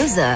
2h.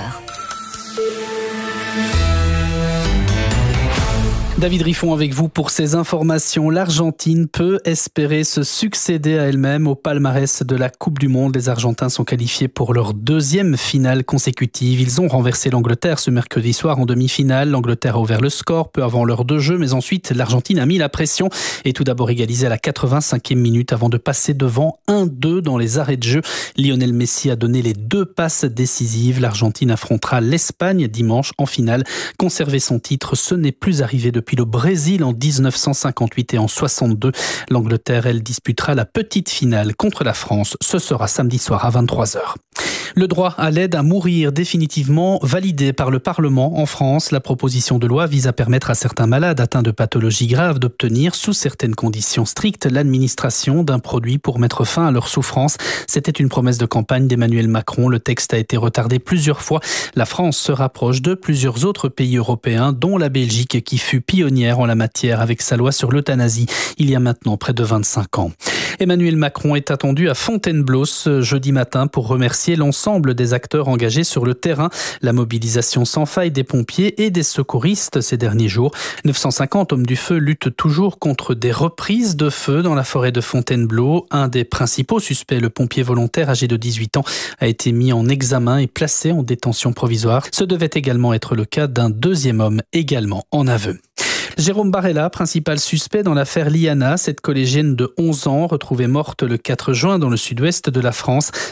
David Riffon avec vous pour ces informations. L'Argentine peut espérer se succéder à elle-même au palmarès de la Coupe du Monde. Les Argentins sont qualifiés pour leur deuxième finale consécutive. Ils ont renversé l'Angleterre ce mercredi soir en demi-finale. L'Angleterre a ouvert le score peu avant l'heure de jeu, mais ensuite l'Argentine a mis la pression et tout d'abord égalisé à la 85e minute avant de passer devant 1-2 dans les arrêts de jeu. Lionel Messi a donné les 2 passes décisives. L'Argentine affrontera l'Espagne dimanche en finale. Conserver son titre, ce n'est plus arrivé depuis le Brésil en 1958 et en 62. L'Angleterre, elle, disputera la petite finale contre la France. Ce sera samedi soir à 23h. Le droit à l'aide à mourir définitivement validé par le Parlement en France. La proposition de loi vise à permettre à certains malades atteints de pathologies graves d'obtenir, sous certaines conditions strictes, l'administration d'un produit pour mettre fin à leur souffrance. C'était une promesse de campagne d'Emmanuel Macron. Le texte a été retardé plusieurs fois. La France se rapproche de plusieurs autres pays européens, dont la Belgique, qui fut pionnière en la matière avec sa loi sur l'euthanasie il y a maintenant près de 25 ans. Emmanuel Macron est attendu à Fontainebleau ce jeudi matin pour remercier l'ensemble des acteurs engagés sur le terrain. La mobilisation sans faille des pompiers et des secouristes ces derniers jours. 950 hommes du feu luttent toujours contre des reprises de feu dans la forêt de Fontainebleau. Un des principaux suspects, le pompier volontaire âgé de 18 ans, a été mis en examen et placé en détention provisoire. Ce devait également être le cas d'un deuxième homme, également en aveu. Jérôme Barella, principal suspect dans l'affaire Liana, cette collégienne de 11 ans retrouvée morte le 4 juin dans le sud-ouest de la France.